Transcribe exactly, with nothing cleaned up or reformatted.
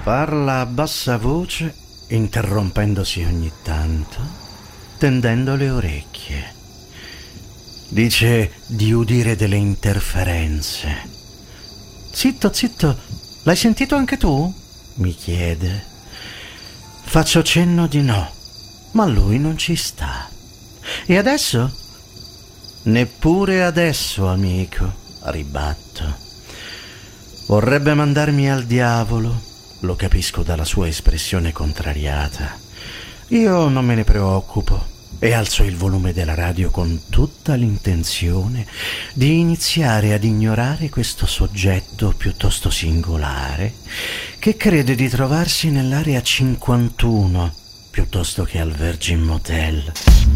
Parla a bassa voce, interrompendosi ogni tanto, tendendo le orecchie. Dice di udire delle interferenze. Zitto, zitto, l'hai sentito anche tu? Mi chiede. Faccio cenno di no, ma lui non ci sta. E adesso? Neppure adesso, amico, ribatto. Vorrebbe mandarmi al diavolo. Lo capisco dalla sua espressione contrariata. Io non me ne preoccupo e alzo il volume della radio con tutta l'intenzione di iniziare ad ignorare questo soggetto piuttosto singolare che crede di trovarsi nell'area cinquantuno piuttosto che al Virgin Motel.